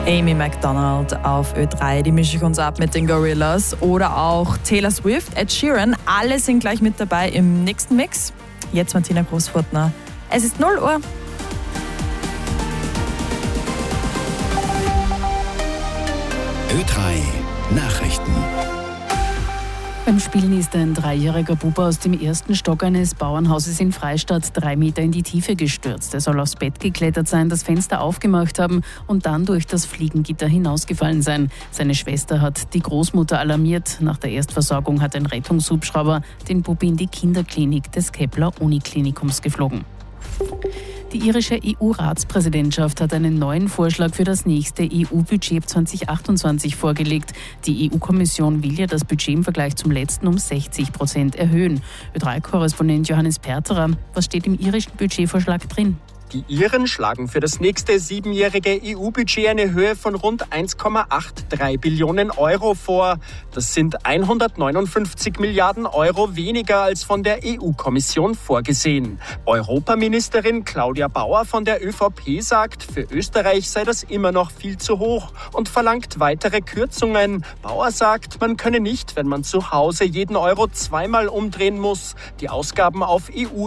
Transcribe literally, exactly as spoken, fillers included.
Amy Macdonald auf Ö drei, die mische ich uns ab mit den Gorillaz. Oder auch Taylor Swift, Ed Sheeran, alle sind gleich mit dabei im nächsten Mix. Jetzt Martina Großfurtner. Es ist null Uhr. Ö drei Nachrichten. Beim Spielen ist ein dreijähriger Bub aus dem ersten Stock eines Bauernhauses in Freistadt drei Meter in die Tiefe gestürzt. Er soll aufs Bett geklettert sein, das Fenster aufgemacht haben und dann durch das Fliegengitter hinausgefallen sein. Seine Schwester hat die Großmutter alarmiert. Nach der Erstversorgung hat ein Rettungshubschrauber den Bub in die Kinderklinik des Kepler Uniklinikums geflogen. Die irische E U-Ratspräsidentschaft hat einen neuen Vorschlag für das nächste E U-Budget zwanzig achtundzwanzig vorgelegt. Die E U-Kommission will ja das Budget im Vergleich zum letzten um sechzig Prozent erhöhen. Ö drei Korrespondent Johannes Perterer, was steht im irischen Budgetvorschlag drin? Die Iren schlagen für das nächste siebenjährige E U-Budget eine Höhe von rund eins Komma dreiundachtzig Billionen Euro vor. Das sind hundertneunundfünfzig Milliarden Euro weniger als von der E U-Kommission vorgesehen. Europaministerin Claudia Bauer von der ÖVP sagt, für Österreich sei das immer noch viel zu hoch und verlangt weitere Kürzungen. Bauer sagt, man könne nicht, wenn man zu Hause jeden Euro zweimal umdrehen muss, die Ausgaben auf E U